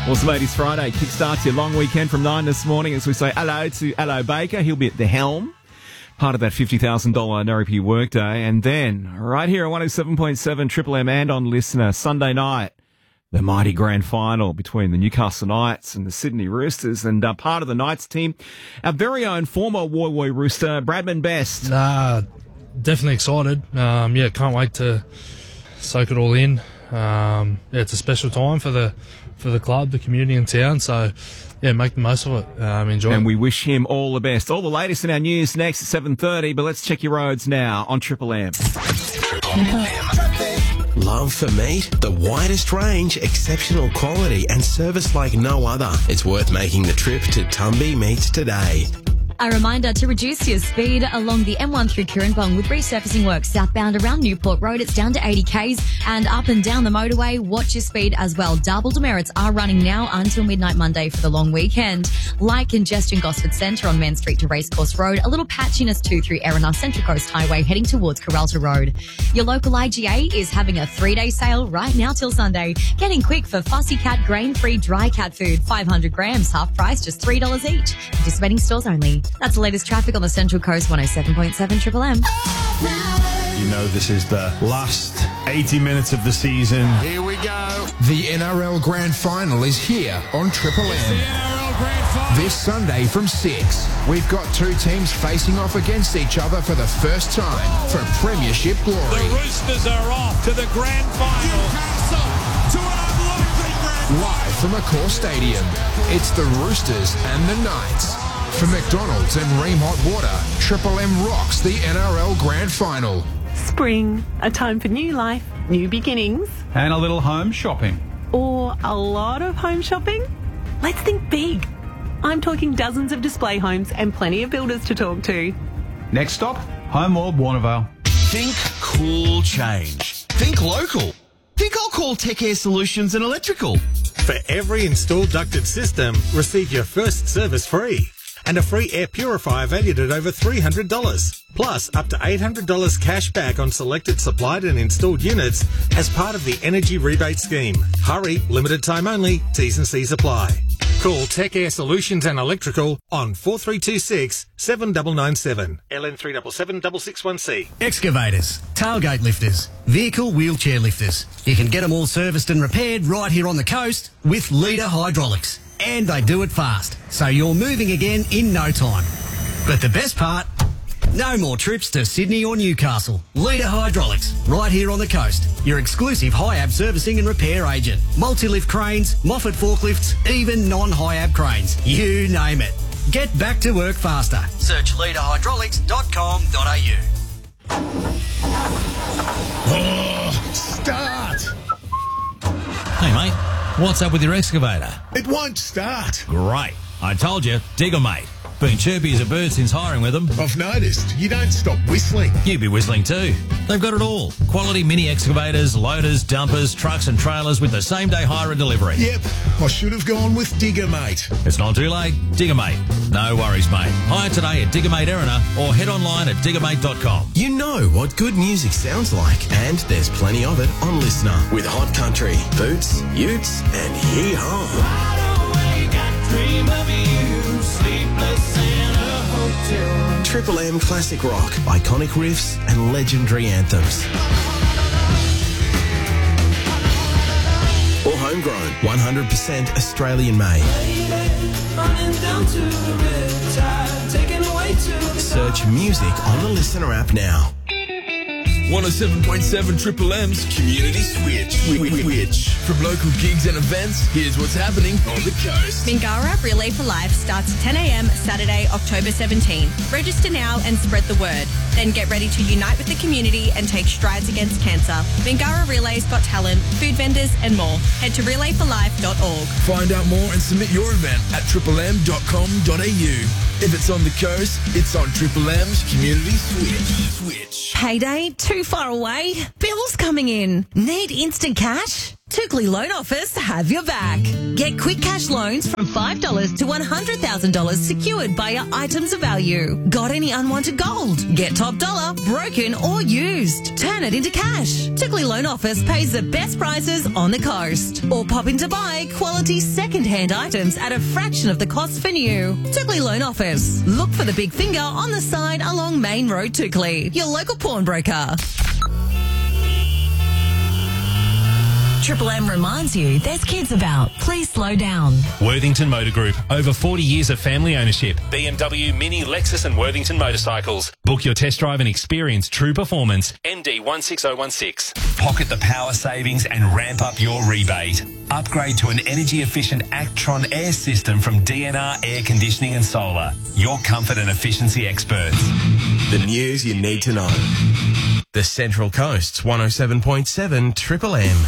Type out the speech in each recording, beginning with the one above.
Awesome 80s Friday kickstarts your long weekend from 9 this morning as we say hello to Allo Baker. He'll be at the helm, part of that $50,000 Narapi workday. And then, right here at 107.7 Triple M and on Listener, Sunday night, the mighty grand final between the Newcastle Knights and the Sydney Roosters. And part of the Knights team, our very own former Woy Woy Rooster, Bradman Best. Definitely excited. Can't wait to soak it all in. It's a special time for the club, the community and town. So, make the most of it. Enjoy it. And we wish him all the best. All the latest in our news next at 7:30. But let's check your roads now on Triple M. Love for meat? The widest range, exceptional quality and service like no other. It's worth making the trip to Tumby Meats today. A reminder to reduce your speed along the M1 through Kirrinbong with resurfacing work southbound around Newport Road. It's down to 80 k's and up and down the motorway. Watch your speed as well. Double demerits are running now until midnight Monday for the long weekend. Light congestion Gosford Centre on Main Street to Racecourse Road. A little patchiness too through Erina Central Coast Highway heading towards Coralta Road. Your local IGA is having a 3-day sale right now till Sunday. Getting quick for Fussy Cat grain-free dry cat food. 500 grams, half price, just $3 each. Participating stores only. That's the latest traffic on the Central Coast, 107.7 Triple M. You know this is the last 80 minutes of the season. Here we go. The NRL Grand Final is here on Triple M. This Sunday from 6, we've got two teams facing off against each other for the first time for Premiership glory. The Roosters are off to the Grand Final. To an unlikely Grand Live from Accor Stadium, it's the Roosters and the Knights. For McDonald's and Ream Hot Water, Triple M rocks the NRL Grand Final. Spring, a time for new life, new beginnings. And a little home shopping. Or a lot of home shopping? Let's think big. I'm talking dozens of display homes and plenty of builders to talk to. Next stop, Home World Warnervale. Think cool change. Think local. Think I'll call Tech Air Solutions and Electrical. For every installed ducted system, receive your first service free. And a free air purifier valued at over $300. Plus, up to $800 cash back on selected supplied and installed units as part of the Energy Rebate Scheme. Hurry, limited time only, T's and C's apply. Call Tech Air Solutions and Electrical on 4326 7997 LN 377 661C. Excavators, tailgate lifters, vehicle wheelchair lifters. You can get them all serviced and repaired right here on the coast with Leader Hydraulics. And they do it fast, so you're moving again in no time. But the best part, no more trips to Sydney or Newcastle. Leader Hydraulics, right here on the coast. Your exclusive high-ab servicing and repair agent. Multi-lift cranes, Moffat forklifts, even non-high-ab cranes. You name it. Get back to work faster. Search leaderhydraulics.com.au. Oh, start! Hey, mate. What's up with your excavator? It won't start. Great. I told you, Digger Mate. Been chirpy as a bird since hiring with them. I've noticed you don't stop whistling. You'd be whistling too. They've got it all. Quality mini excavators, loaders, dumpers, trucks and trailers with the same day hire and delivery. Yep, I should have gone with Digger Mate. It's not too late. Digger Mate. No worries, mate. Hire today at Digger Mate Erina or head online at diggermate.com. You know what good music sounds like, and there's plenty of it on Listener with Hot Country, Boots, Utes and Yee-Haw. Dream of you, sleepless in a hotel. Triple M Classic Rock, iconic riffs and legendary anthems. All homegrown, 100% Australian made. Search music on the Listener app now. 107.7 Triple M's Community Switch. From local gigs and events, here's what's happening on the coast. Mingara Relay for Life starts at 10 a.m. Saturday, October 17. Register now and spread the word. Then get ready to unite with the community and take strides against cancer. Mingara Relay's got talent, food vendors and more. Head to relayforlife.org. Find out more and submit your event at triplem.com.au. If it's on the coast, it's on Triple M's Community Switch. Payday too far away? Bills coming in. Need instant cash? Tookley Loan Office have your back. Get quick cash loans from $5 to $100,000 secured via items of value. Got any unwanted gold? Get top dollar, broken or used. Turn it into cash. Tickly Loan Office pays the best prices on the coast. Or pop in to buy quality second-hand items at a fraction of the cost for new. Tickly Loan Office. Look for the big finger on the side along Main Road, Tickly. Your local pawnbroker. Triple M reminds you there's kids about. Please slow down. Worthington Motor Group. Over 40 years of family ownership. BMW, Mini, Lexus and Worthington Motorcycles. Book your test drive and experience true performance. MD 16016. Pocket the power savings and ramp up your rebate. Upgrade to an energy-efficient Actron air system from DNR Air Conditioning and Solar. Your comfort and efficiency experts. The news you need to know. The Central Coast's 107.7 Triple M.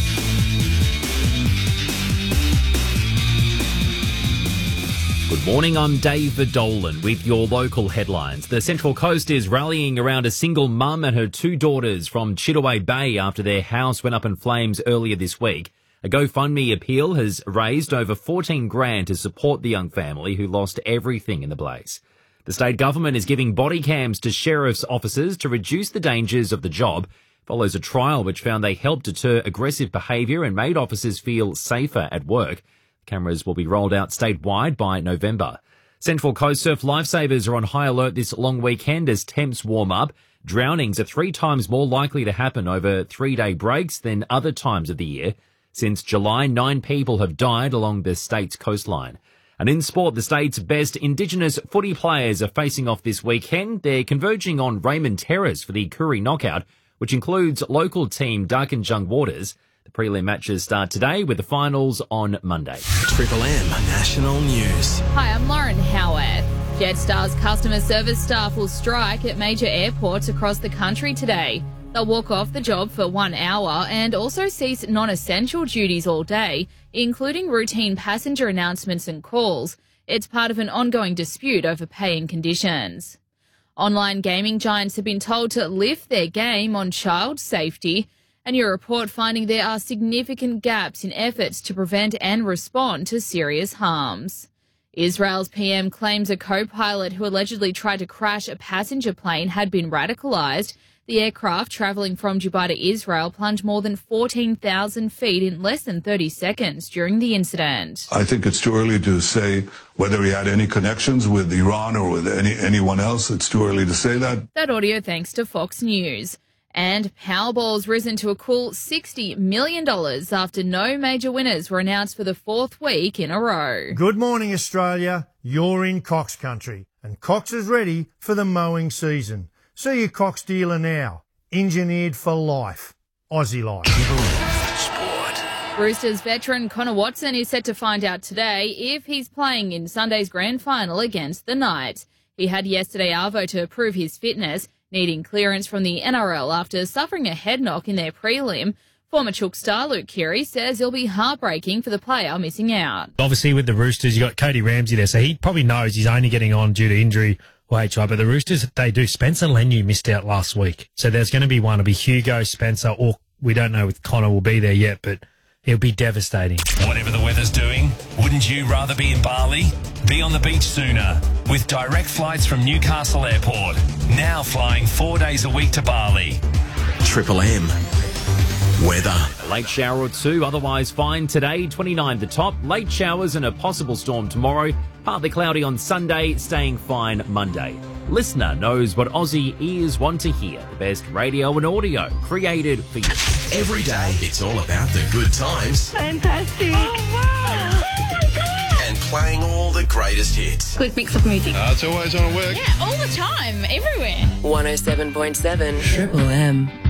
Good morning, I'm David Dolan with your local headlines. The Central Coast is rallying around a single mum and her two daughters from Chittaway Bay after their house went up in flames earlier this week. A GoFundMe appeal has raised over $14,000 to support the young family who lost everything in the blaze. The state government is giving body cams to sheriff's officers to reduce the dangers of the job. Follows a trial which found they helped deter aggressive behaviour and made officers feel safer at work. Cameras will be rolled out statewide by November. Central Coast Surf Lifesavers are on high alert this long weekend as temps warm up. Drownings are 3 times more likely to happen over 3-day breaks than other times of the year. Since July, 9 people have died along the state's coastline. And in sport, the state's best Indigenous footy players are facing off this weekend. They're converging on Raymond Terrace for the Koori Knockout, which includes local team Darkinjung Waters. The prelim matches start today with the finals on Monday. Triple M National News. Hi, I'm Lauren Howarth. Jetstar's customer service staff will strike at major airports across the country today. They'll walk off the job for 1 hour and also cease non-essential duties all day, including routine passenger announcements and calls. It's part of an ongoing dispute over pay and conditions. Online gaming giants have been told to lift their game on child safety. A new report finding there are significant gaps in efforts to prevent and respond to serious harms. Israel's PM claims a co-pilot who allegedly tried to crash a passenger plane had been radicalised. The aircraft travelling from Dubai to Israel plunged more than 14,000 feet in less than 30 seconds during the incident. I think it's too early to say whether he had any connections with Iran or with anyone else. It's too early to say that. That audio thanks to Fox News. And Powerball's risen to a cool $60 million after no major winners were announced for the 4th week in a row. Good morning, Australia. You're in Cox country, and Cox is ready for the mowing season. See your Cox dealer now. Engineered for life. Aussie life. Roosters veteran Connor Watson is set to find out today if he's playing in Sunday's grand final against the Knights. He had yesterday arvo to approve his fitness, needing clearance from the NRL after suffering a head knock in their prelim. Former Chook star Luke Keary says it'll be heartbreaking for the player missing out. Obviously with the Roosters, you got Cody Ramsey there, so he probably knows he's only getting on due to injury or HI. But the Roosters, they do. Spencer Leniu missed out last week. So there's going to be one. It'll be Hugo, Spencer, or we don't know if Connor will be there yet, but it'll be devastating. Whatever the weather's doing, wouldn't you rather be in Bali? Be on the beach sooner with direct flights from Newcastle Airport. Now flying 4 days a week to Bali. Triple M. Weather. A late shower or two, otherwise fine today, 29 the top. Late showers and a possible storm tomorrow. Partly cloudy on Sunday, staying fine Monday. Listener knows what Aussie ears want to hear. The best radio and audio created for you. Every day, it's all about the good times. Fantastic. Oh, wow. Oh, my God. And playing all the greatest hits. Good mix of music. It's always on at work. Yeah, all the time, everywhere. 107.7 Triple M.